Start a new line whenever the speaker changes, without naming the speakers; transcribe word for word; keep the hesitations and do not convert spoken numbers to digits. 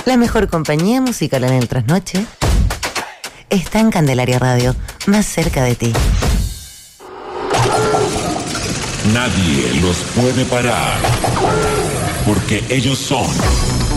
La mejor compañía musical en el trasnoche está en Candelaria Radio, más cerca de ti.
Nadie los puede parar, porque ellos son